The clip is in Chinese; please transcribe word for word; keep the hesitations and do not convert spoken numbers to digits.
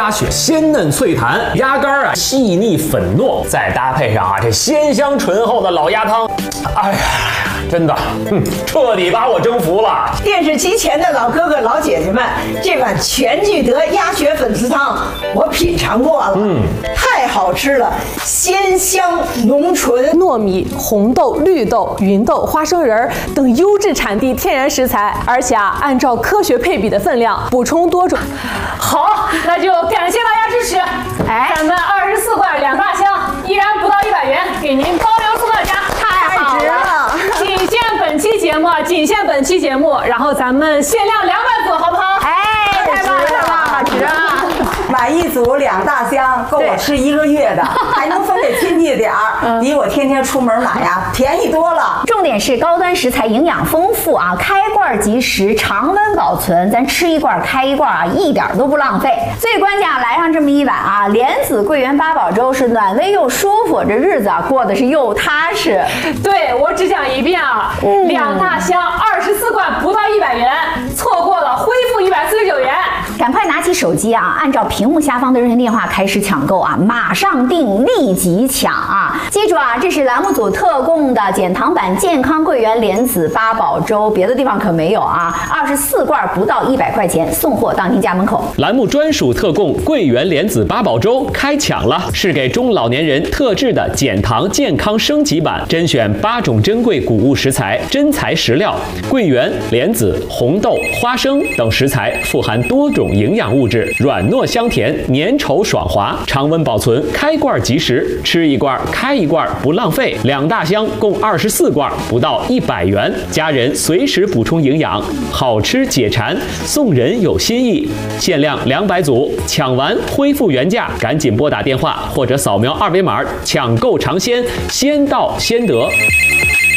鸭血鲜嫩脆弹，鸭肝啊细腻粉糯，再搭配上啊这鲜香醇厚的老鸭汤，哎呀，真的，嗯，彻底把我征服了。 电视机前的老哥哥老姐姐们，这碗全聚德鸭血粉丝汤我品尝过了，嗯，太好吃了，鲜香浓醇， 糯米、红豆、绿豆、芸豆、花生仁等优质产地天然食材，而且啊按照科学配比的分量补充多种。 好，那就感谢大家支持。哎，咱们二十四块两大箱，依然不到一百元，给您包邮送到家， 太好了！ 仅限本期节目，仅限本期节目，然后咱们限量两百组，好不好？ 哎，太棒了，太棒了，值啊！买一组两大箱，够我吃一个月的，还能分给亲戚点儿，比我天天出门买呀便宜多了。 重点是高端食材，营养丰富啊，开罐即食，常温保存，咱吃一罐开一罐啊，一点都不浪费。最关键啊，来上这么一碗啊，莲子桂圆八宝粥是暖胃又舒服，这日子啊过得是又踏实。 对，我只讲一遍啊，嗯、两大箱二十四罐不到一百元，错过了恢复一百四十九元。 赶快拿起手机啊，按照屏幕下方的热线电话开始抢购啊，马上订，立即抢啊！记住啊，这是栏目组特供的减糖版健康桂圆莲子八宝粥，别的地方可没有啊！二十四罐不到一百块钱，送货到您家门口。 栏目专属特供桂圆莲子八宝粥开抢了，是给中老年人特制的减糖健康升级版，甄选八种珍贵谷物食材，真材实料，桂圆、莲子、红豆、花生等食材富含多种营养物质，软糯香甜，粘稠爽滑，常温保存，开罐即食，吃一罐开一罐不浪费。两大箱共二十四罐，不到一百元，家人随时补充营养，好吃解馋，送人有新意。限量两百组，抢完恢复原价，赶紧拨打电话或者扫描二维码抢购尝鲜，先到先得。